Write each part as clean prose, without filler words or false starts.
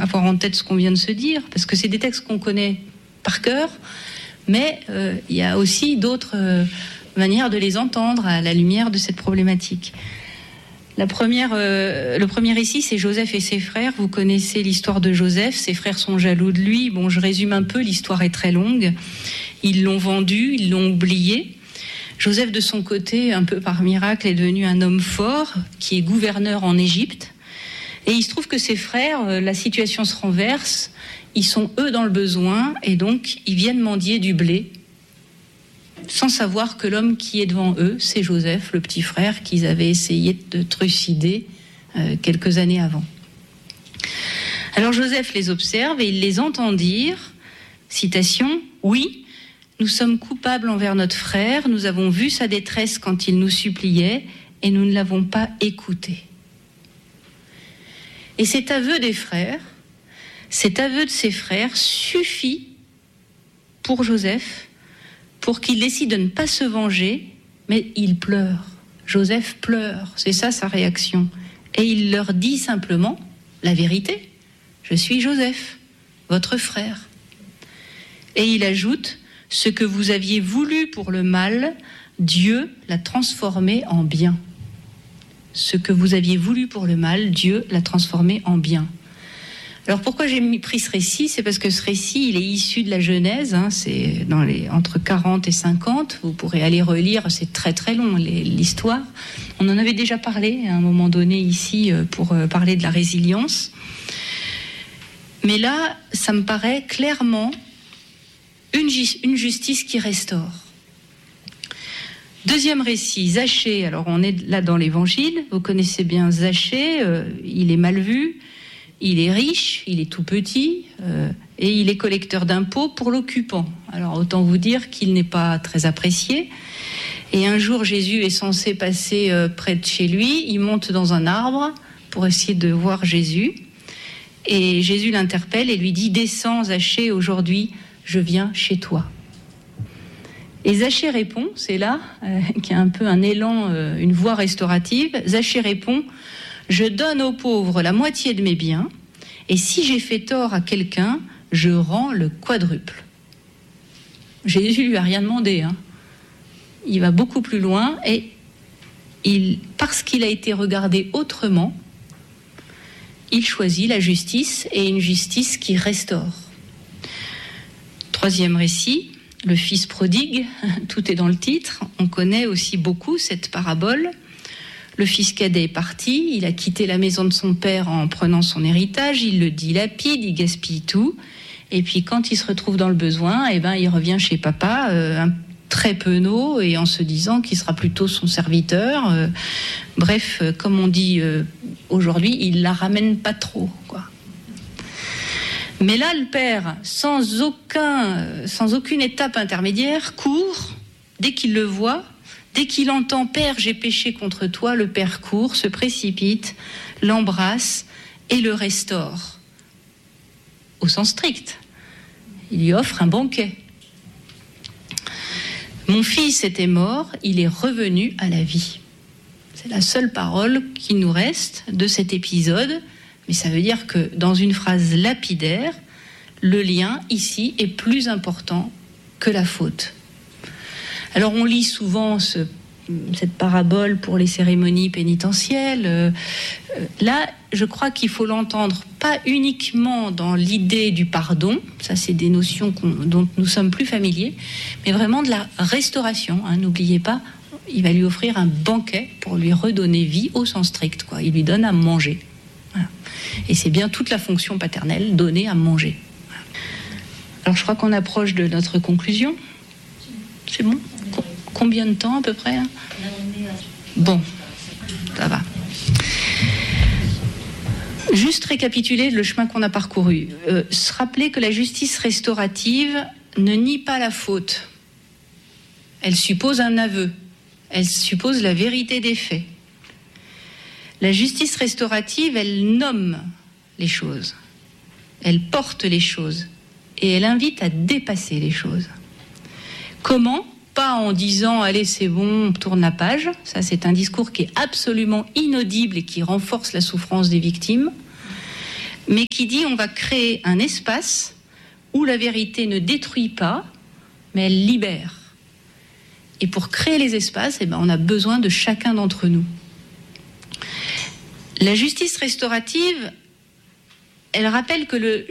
avoir en tête ce qu'on vient de se dire, parce que c'est des textes qu'on connaît par cœur, mais il y a aussi d'autres manière de les entendre à la lumière de cette problématique. Le premier récit, c'est Joseph et ses frères. Vous connaissez l'histoire de Joseph. Ses frères sont jaloux de lui. Bon, je résume un peu, l'histoire est très longue. Ils l'ont vendu, ils l'ont oublié. Joseph, de son côté, un peu par miracle, est devenu un homme fort qui est gouverneur en Égypte. Et il se trouve que ses frères, la situation se renverse. Ils sont, eux, dans le besoin. Et donc, ils viennent mendier du blé, sans savoir que l'homme qui est devant eux, c'est Joseph, le petit frère qu'ils avaient essayé de trucider quelques années avant. Alors Joseph les observe et il les entend dire, citation, « Oui, nous sommes coupables envers notre frère, nous avons vu sa détresse quand il nous suppliait et nous ne l'avons pas écouté. » Et cet aveu des frères, cet aveu de ses frères suffit pour Joseph pour qu'il décide de ne pas se venger, mais il pleure. Joseph pleure, c'est ça sa réaction. Et il leur dit simplement la vérité. Je suis Joseph, votre frère. Et il ajoute, ce que vous aviez voulu pour le mal, Dieu l'a transformé en bien. Ce que vous aviez voulu pour le mal, Dieu l'a transformé en bien. Alors pourquoi j'ai pris ce récit ? C'est parce que ce récit, il est issu de la Genèse, c'est entre 40 et 50, vous pourrez aller relire, c'est très très long l'histoire. On en avait déjà parlé à un moment donné ici pour parler de la résilience. Mais là, ça me paraît clairement une justice qui restaure. Deuxième récit, Zachée. Alors on est là dans l'Évangile, vous connaissez bien Zachée, il est mal vu. Il est riche, il est tout petit et il est collecteur d'impôts pour l'occupant. Alors autant vous dire qu'il n'est pas très apprécié. Et un jour, Jésus est censé passer près de chez lui. Il monte dans un arbre pour essayer de voir Jésus. Et Jésus l'interpelle et lui dit « Descends, Zachée, aujourd'hui, je viens chez toi. » Et Zachée répond, c'est là qu'il y a un peu un élan, une voix restaurative. Zachée répond « Je donne aux pauvres la moitié de mes biens, et si j'ai fait tort à quelqu'un, je rends le quadruple. » Jésus lui a rien demandé. Il va beaucoup plus loin, et parce qu'il a été regardé autrement, il choisit la justice, et une justice qui restaure. Troisième récit, le fils prodigue, tout est dans le titre. On connaît aussi beaucoup cette parabole. Le fils cadet est parti, il a quitté la maison de son père en prenant son héritage, il le dilapide, il gaspille tout. Et puis quand il se retrouve dans le besoin, il revient chez papa, très penaud, et en se disant qu'il sera plutôt son serviteur. Bref, comme on dit aujourd'hui, il la ramène pas trop, quoi. Mais là, le père, sans aucune étape intermédiaire, court, dès qu'il le voit. Dès qu'il entend « Père, j'ai péché contre toi », le père court, se précipite, l'embrasse et le restaure. Au sens strict. Il lui offre un banquet. « Mon fils était mort, il est revenu à la vie ». C'est la seule parole qui nous reste de cet épisode, mais ça veut dire que dans une phrase lapidaire, le lien ici est plus important que la faute. Alors on lit souvent cette parabole pour les cérémonies pénitentielles. Là, je crois qu'il faut l'entendre pas uniquement dans l'idée du pardon, ça c'est des notions dont nous sommes plus familiers, mais vraiment de la restauration. N'oubliez pas, il va lui offrir un banquet pour lui redonner vie au sens strict, quoi. Il lui donne à manger. Voilà. Et c'est bien toute la fonction paternelle, donner à manger. Voilà. Alors je crois qu'on approche de notre conclusion. C'est bon ? Combien de temps à peu près ? Bon, ça va. Juste récapituler le chemin qu'on a parcouru. Se rappeler que la justice restaurative ne nie pas la faute. Elle suppose un aveu. Elle suppose la vérité des faits. La justice restaurative, elle nomme les choses. Elle porte les choses. Et elle invite à dépasser les choses. Comment ? Pas en disant « allez, c'est bon, on tourne la page ». Ça, c'est un discours qui est absolument inaudible et qui renforce la souffrance des victimes. mais qui dit on va créer un espace où la vérité ne détruit pas, mais elle libère. Et pour créer les espaces, on a besoin de chacun d'entre nous. La justice restaurative, elle rappelle que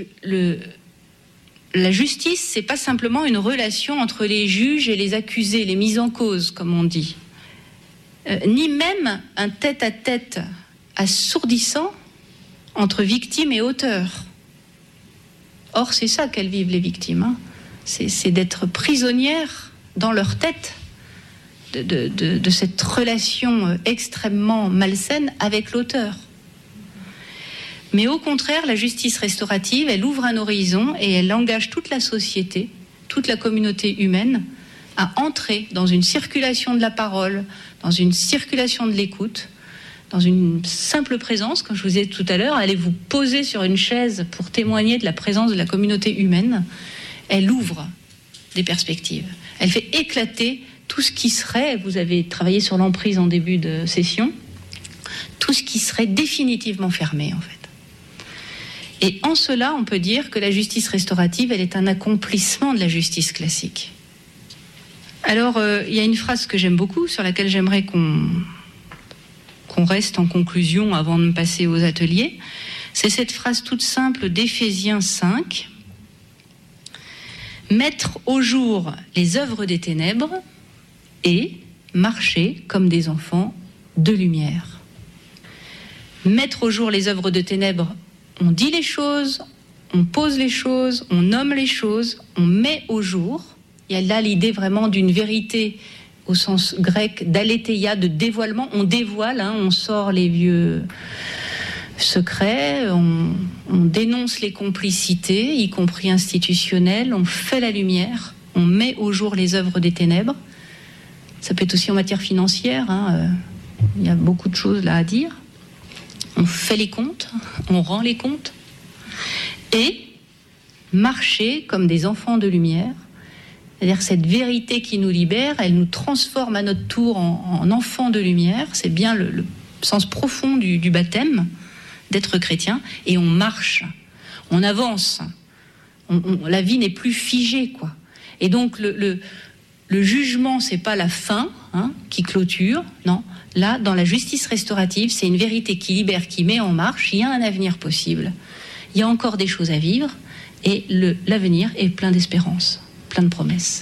la justice, c'est pas simplement une relation entre les juges et les accusés, les mis en cause, comme on dit, ni même un tête-à-tête assourdissant entre victimes et auteurs. Or, c'est ça qu'elles vivent, les victimes, hein. C'est d'être prisonnières dans leur tête de cette relation extrêmement malsaine avec l'auteur. Mais au contraire, la justice restaurative, elle ouvre un horizon et elle engage toute la société, toute la communauté humaine à entrer dans une circulation de la parole, dans une circulation de l'écoute, dans une simple présence, comme je vous disais tout à l'heure. Allez vous poser sur une chaise pour témoigner de la présence de la communauté humaine. Elle ouvre des perspectives. Elle fait éclater tout ce qui serait, vous avez travaillé sur l'emprise en début de session, tout ce qui serait définitivement fermé en fait. Et en cela, on peut dire que la justice restaurative, elle est un accomplissement de la justice classique. Alors, il y a une phrase que j'aime beaucoup, sur laquelle j'aimerais qu'on reste en conclusion avant de passer aux ateliers. C'est cette phrase toute simple d'Éphésiens 5. « Mettre au jour les œuvres des ténèbres et marcher comme des enfants de lumière. » Mettre au jour les œuvres de ténèbres, on dit les choses, on pose les choses, on nomme les choses, on met au jour. Il y a là l'idée vraiment d'une vérité au sens grec d'aletheia, de dévoilement. On dévoile, on sort les vieux secrets, on dénonce les complicités, y compris institutionnelles, on fait la lumière, on met au jour les œuvres des ténèbres. Ça peut être aussi en matière financière, il y a beaucoup de choses là à dire. On fait les comptes, on rend les comptes, et marcher comme des enfants de lumière, c'est-à-dire cette vérité qui nous libère, elle nous transforme à notre tour en enfants de lumière. C'est bien le sens profond du baptême, d'être chrétien, et on marche, on avance, la vie n'est plus figée, quoi. Et donc le jugement, c'est pas la fin qui clôture, non. Là, dans la justice restaurative, c'est une vérité qui libère, qui met en marche. Il y a un avenir possible. Il y a encore des choses à vivre. Et l'avenir est plein d'espérance, plein de promesses.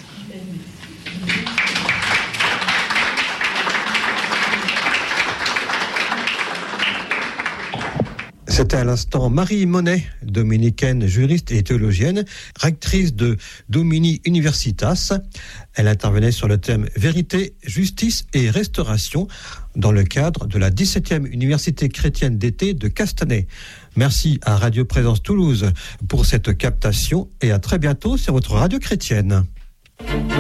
C'était à l'instant Marie Monet, dominicaine, juriste et théologienne, rectrice de Domini Universitas. Elle intervenait sur le thème Vérité, Justice et Restauration dans le cadre de la 17e Université chrétienne d'été de Castanet. Merci à Radio Présence Toulouse pour cette captation et à très bientôt sur votre radio chrétienne.